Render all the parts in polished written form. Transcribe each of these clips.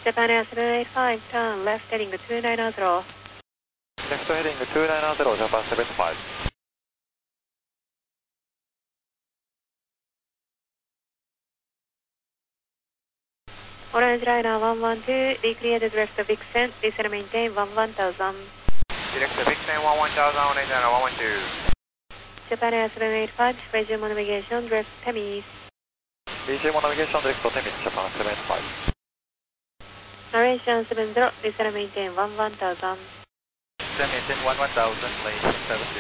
Japan Air 785, turn left heading 290. Left heading 290, Japan 75. Orange Liner 112, declear the direct Vixen, descend maintain 11000. Direct Vixen 11000, Orange Liner 112. Japan Air 785, resume navigation, direct Temis. Resume navigation, direct Temis, Japan 75. Narration 70, descend maintain 11000. Descend maintain 11000, lane 70.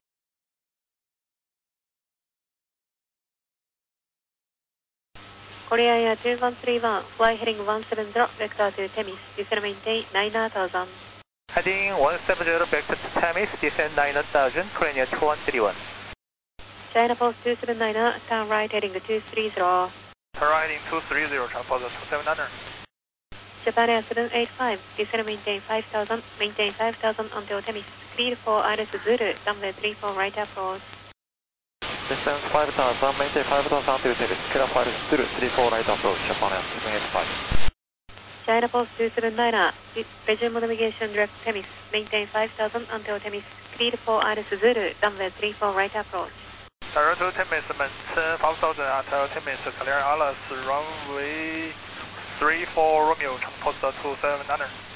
Korea Air 2131, fly heading 170, vector to Temis, descend maintain 9000. Heading 170, back to Temis, descend 9000, Korean Air 2131. China Post 279, turn right heading 230. Turn right heading 230, China Post 279. Japan Air 785, descend maintain 5000, maintain 5000 until Temis, clear for Iris Zulu, runway 34 right approach. Descend 5000, maintain 5000 until Temis, clear for Iris Zulu, 34 right approach, Japan Air 785. China Post 279, resume navigation direct Temis, maintain 5000 until Temis, clear for Iris Zulu, runway 34 right approach. Direct to Temis, maintain 5000 until Temis, clear Alice, runway 34 Romeo, Post 279.